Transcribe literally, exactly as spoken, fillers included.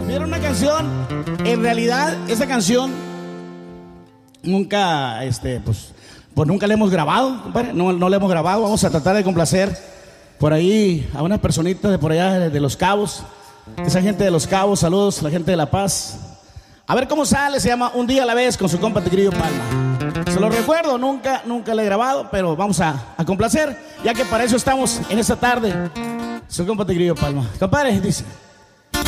Vieron una canción, en realidad esa canción nunca, este, pues, pues nunca la hemos grabado, compadre. No, no la hemos grabado. Vamos a tratar de complacer por ahí a unas personitas de por allá de, de Los Cabos. Esa gente de Los Cabos, saludos a la gente de La Paz. A ver cómo sale, se llama Un Día a la Vez con su compa Tigrillo Palma. Se lo recuerdo, nunca, nunca la he grabado, pero vamos a, a complacer, ya que para eso estamos en esta tarde. Su compa Tigrillo Palma. Compadre, dice...